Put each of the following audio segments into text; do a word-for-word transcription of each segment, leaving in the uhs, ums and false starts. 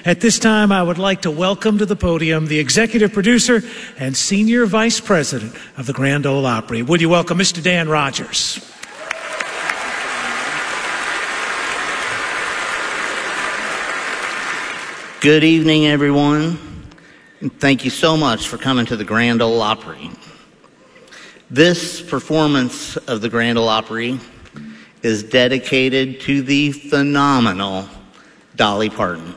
At this time, I would like to welcome to the podium the executive producer and senior vice president of the Grand Ole Opry. Would you welcome Mister Dan Rogers? Good evening, everyone, and thank you so much for coming to the Grand Ole Opry. This performance of the Grand Ole Opry is dedicated to the phenomenal Dolly Parton.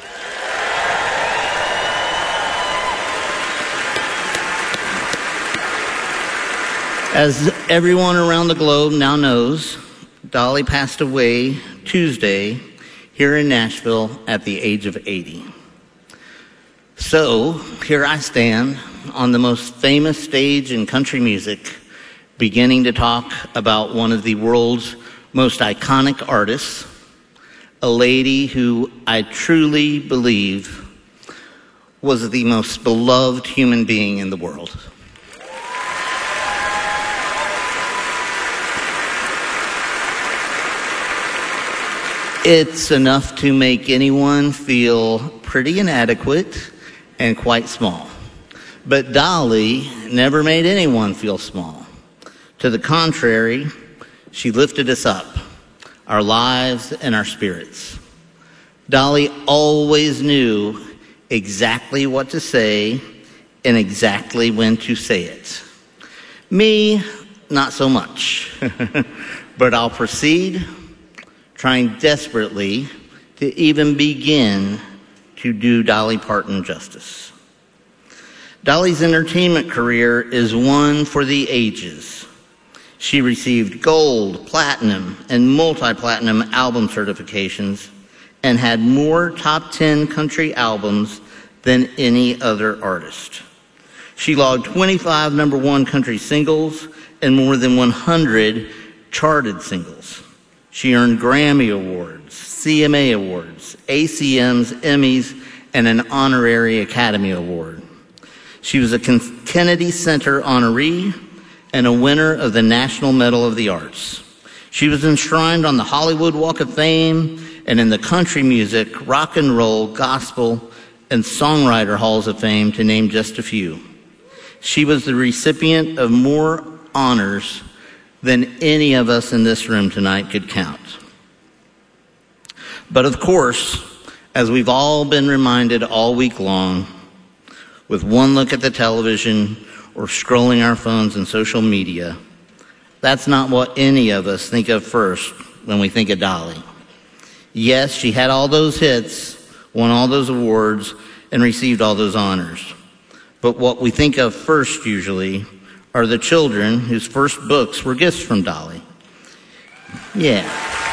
As everyone around the globe now knows, Dolly passed away Tuesday here in Nashville at the age of eighty. So here I stand on the most famous stage in country music, beginning to talk about one of the world's most iconic artists, a lady who I truly believe was the most beloved human being in the world. It's enough to make anyone feel pretty inadequate and quite small. But Dolly never made anyone feel small. To the contrary, she lifted us up, our lives and our spirits. Dolly always knew exactly what to say and exactly when to say it. Me, not so much. But I'll proceed, trying desperately to even begin to do Dolly Parton justice. Dolly's entertainment career is one for the ages. She received gold, platinum, and multi-platinum album certifications and had more top ten country albums than any other artist. She logged twenty-five number one country singles and more than one hundred charted singles. She earned Grammy Awards, C M A Awards, A C Ms, Emmys, and an honorary Academy Award. She was a Kennedy Center honoree and a winner of the National Medal of the Arts. She was enshrined on the Hollywood Walk of Fame and in the country music, rock and roll, gospel, and songwriter halls of fame, to name just a few. She was the recipient of more honors than any of us in this room tonight could count. But of course, as we've all been reminded all week long, with one look at the television or scrolling our phones and social media, that's not what any of us think of first when we think of Dolly. Yes, she had all those hits, won all those awards, and received all those honors. But what we think of first usually are the children whose first books were gifts from Dolly. Yeah.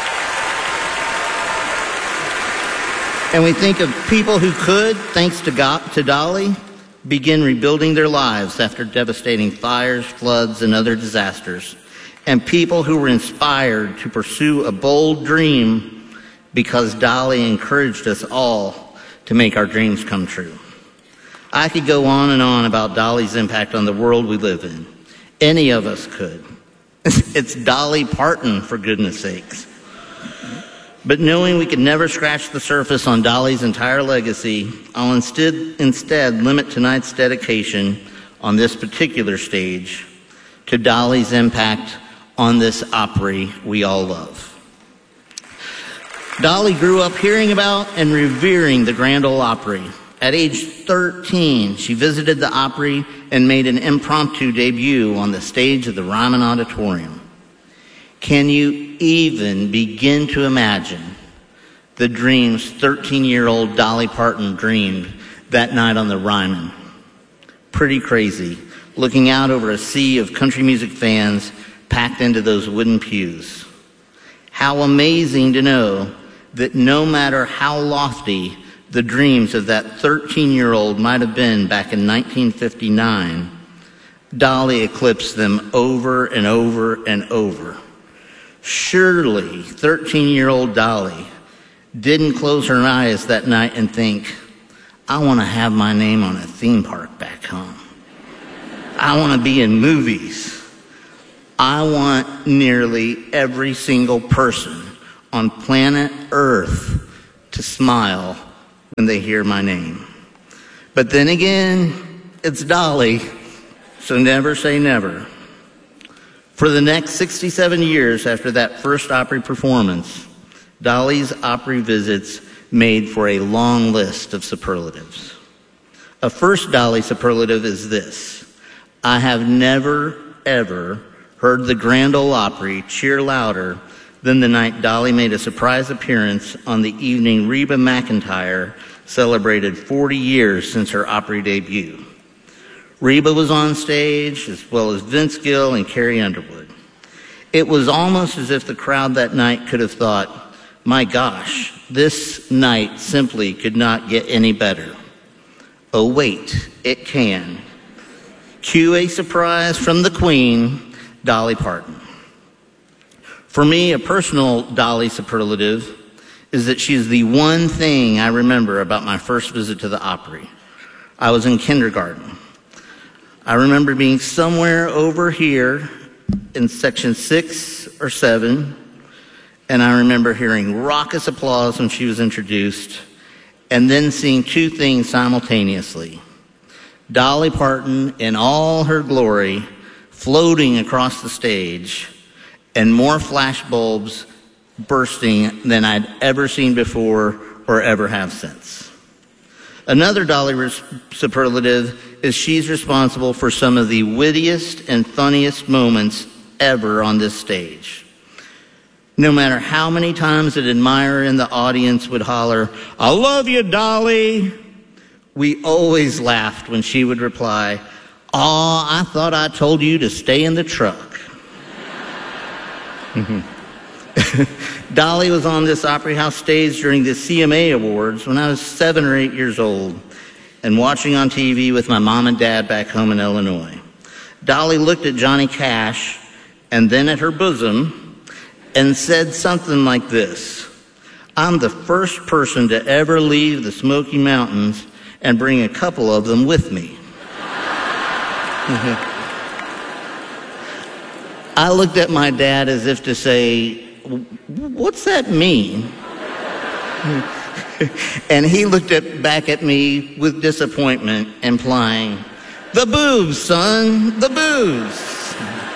And we think of people who could, thanks to, God, to Dolly, begin rebuilding their lives after devastating fires, floods, and other disasters. And people who were inspired to pursue a bold dream because Dolly encouraged us all to make our dreams come true. I could go on and on about Dolly's impact on the world we live in. Any of us could. It's Dolly Parton, for goodness sakes. But knowing we could never scratch the surface on Dolly's entire legacy, I'll instead, instead limit tonight's dedication on this particular stage to Dolly's impact on this Opry we all love. Dolly grew up hearing about and revering the Grand Ole Opry. At age thirteen, she visited the Opry and made an impromptu debut on the stage of the Ryman Auditorium. Can you even begin to imagine the dreams thirteen-year-old Dolly Parton dreamed that night on the Ryman? Pretty crazy, looking out over a sea of country music fans packed into those wooden pews. How amazing to know that no matter how lofty the dreams of that thirteen-year-old might have been back in nineteen fifty-nine, Dolly eclipsed them over and over and over. Surely thirteen-year-old Dolly didn't close her eyes that night and think, I want to have my name on a theme park back home. I want to be in movies. I want nearly every single person on planet Earth to smile when they hear my name. But then again, it's Dolly, so never say never. For the next sixty-seven years after that first Opry performance, Dolly's Opry visits made for a long list of superlatives. A first Dolly superlative is this: I have never, ever heard the Grand Ole Opry cheer louder than the night Dolly made a surprise appearance on the evening Reba McEntire celebrated forty years since her Opry debut. Reba was on stage, as well as Vince Gill and Carrie Underwood. It was almost as if the crowd that night could have thought, my gosh, this night simply could not get any better. Oh wait, it can. Cue a surprise from the Queen, Dolly Parton. For me, a personal Dolly superlative is that she is the one thing I remember about my first visit to the Opry. I was in kindergarten. I remember being somewhere over here in section six or seven, and I remember hearing raucous applause when she was introduced, and then seeing two things simultaneously. Dolly Parton in all her glory floating across the stage, and more flash bulbs bursting than I'd ever seen before or ever have since. Another Dolly res- superlative is she's responsible for some of the wittiest and funniest moments ever on this stage. No matter how many times an admirer in the audience would holler, I love you, Dolly, we always laughed when she would reply, aw, I thought I told you to stay in the truck. Dolly was on this Opry House stage during the C M A Awards when I was seven or eight years old and watching on T V with my mom and dad back home in Illinois. Dolly looked at Johnny Cash and then at her bosom and said something like this: I'm the first person to ever leave the Smoky Mountains and bring a couple of them with me. I looked at my dad as if to say, what's that mean? And he looked at, back at me with disappointment, implying, the boobs, son, the boobs.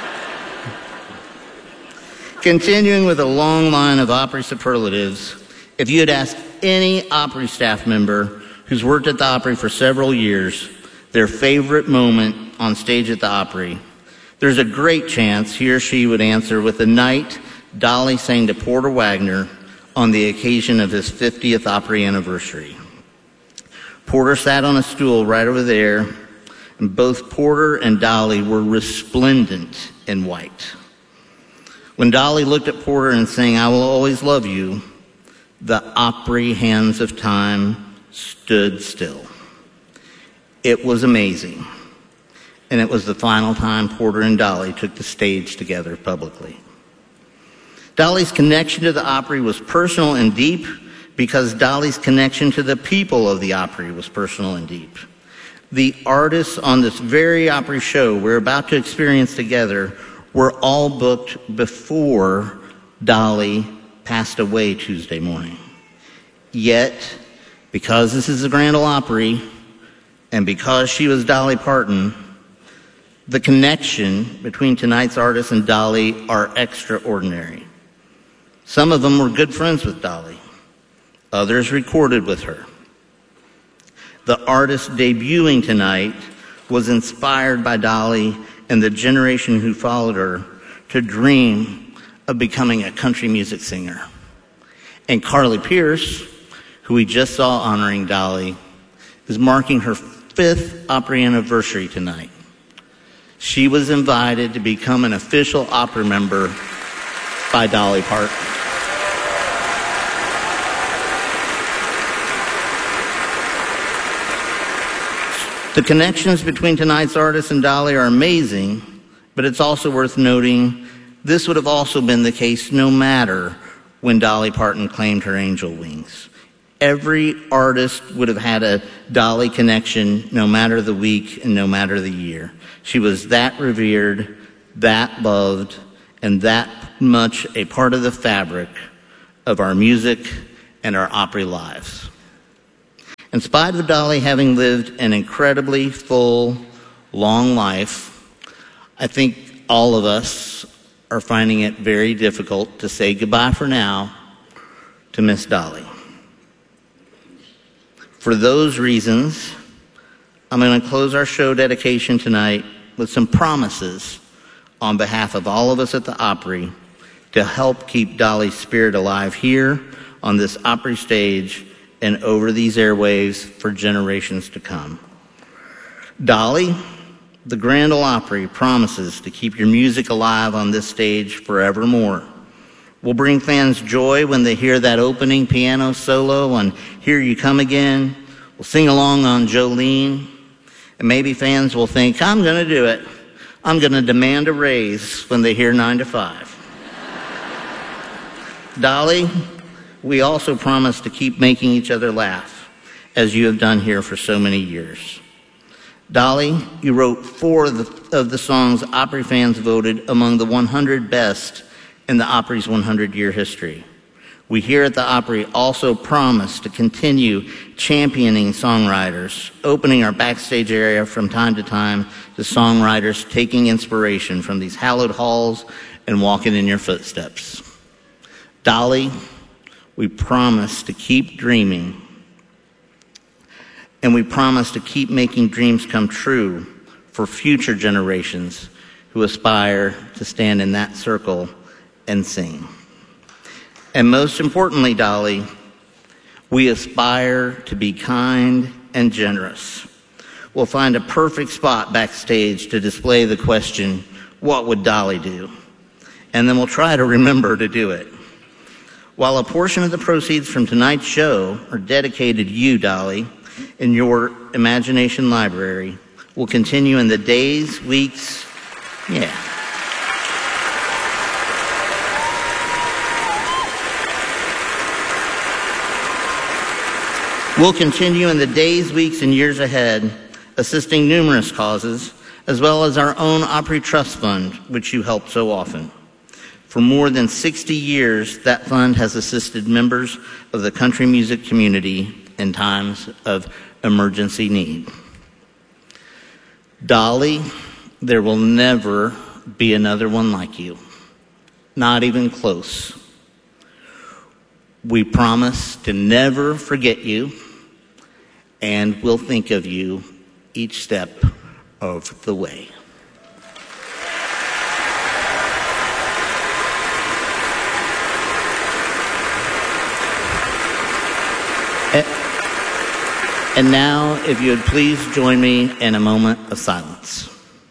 Continuing with a long line of Opry superlatives, if you had asked any Opry staff member who's worked at the Opry for several years their favorite moment on stage at the Opry, there's a great chance he or she would answer with the night Dolly sang to Porter Wagoner on the occasion of his fiftieth Opry anniversary. Porter sat on a stool right over there, and both Porter and Dolly were resplendent in white. When Dolly looked at Porter and sang, I will always love you, the Opry hands of time stood still. It was amazing. And it was the final time Porter and Dolly took the stage together publicly. Dolly's connection to the Opry was personal and deep because Dolly's connection to the people of the Opry was personal and deep. The artists on this very Opry show we're about to experience together were all booked before Dolly passed away Tuesday morning. Yet, because this is the Grand Ole Opry, and because she was Dolly Parton, the connection between tonight's artists and Dolly are extraordinary. Some of them were good friends with Dolly. Others recorded with her. The artist debuting tonight was inspired by Dolly and the generation who followed her to dream of becoming a country music singer. And Carly Pearce, who we just saw honoring Dolly, is marking her fifth Opry anniversary tonight. She was invited to become an official Opry member by Dolly Parton. The connections between tonight's artists and Dolly are amazing, but it's also worth noting this would have also been the case no matter when Dolly Parton claimed her angel wings. Every artist would have had a Dolly connection no matter the week and no matter the year. She was that revered, that loved, and that much a part of the fabric of our music and our Opry lives. In spite of Dolly having lived an incredibly full, long life, I think all of us are finding it very difficult to say goodbye for now to Miss Dolly. For those reasons, I'm going to close our show dedication tonight with some promises on behalf of all of us at the Opry to help keep Dolly's spirit alive here on this Opry stage and over these airwaves for generations to come. Dolly, the Grand Ole Opry promises to keep your music alive on this stage forevermore. We'll bring fans joy when they hear that opening piano solo on Here You Come Again. We'll sing along on Jolene. And maybe fans will think, I'm going to do it. I'm going to demand a raise when they hear nine to five. Dolly, we also promise to keep making each other laugh, as you have done here for so many years. Dolly, you wrote four of the, of the songs Opry fans voted among the one hundred best in the Opry's one hundred year history. We here at the Opry also promise to continue championing songwriters, opening our backstage area from time to time to songwriters taking inspiration from these hallowed halls and walking in your footsteps. Dolly, we promise to keep dreaming, and we promise to keep making dreams come true for future generations who aspire to stand in that circle and sing. And most importantly, Dolly, we aspire to be kind and generous. We'll find a perfect spot backstage to display the question, what would Dolly do? And then we'll try to remember to do it. While a portion of the proceeds from tonight's show are dedicated to you, Dolly, in your imagination library, will continue in the days, weeks, yeah. We'll continue in the days, weeks, and years ahead, assisting numerous causes, as well as our own Opry Trust Fund, which you help so often. For more than sixty years, that fund has assisted members of the country music community in times of emergency need. Dolly, there will never be another one like you, not even close. We promise to never forget you, and we'll think of you each step of the way. And now, if you would please join me in a moment of silence.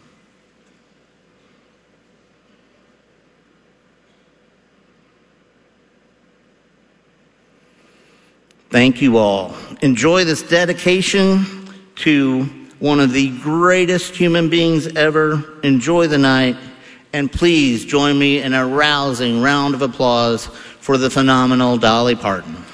Thank you all. Enjoy this dedication to one of the greatest human beings ever. Enjoy the night, and please join me in a rousing round of applause for the phenomenal Dolly Parton.